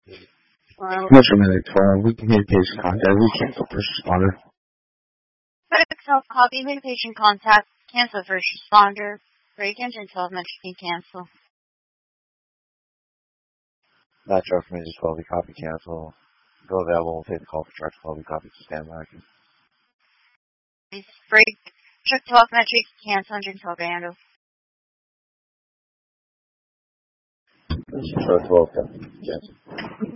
Metro Medic 12, we can hear patient contact. We cancel first responder. Medic 12, copy. Make patient contact. Cancel first responder. Break engine 12, Metro can cancel. Metro from Engine 12, we copy cancel. Go available, we'll take the call for truck 12, we copy to stand by. Break. Truck 12, Metro cancel. Engine 12, handle. Truck 12, cancel.